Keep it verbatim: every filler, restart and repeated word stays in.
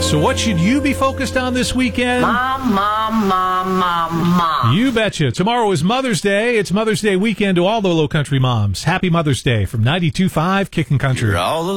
So what should you be focused on this weekend? Mom, mom, mom, mom, mom. You betcha. Tomorrow is Mother's Day. It's Mother's Day weekend to all the Low Country moms. Happy Mother's Day from ninety-two point five Kickin' Country. You're all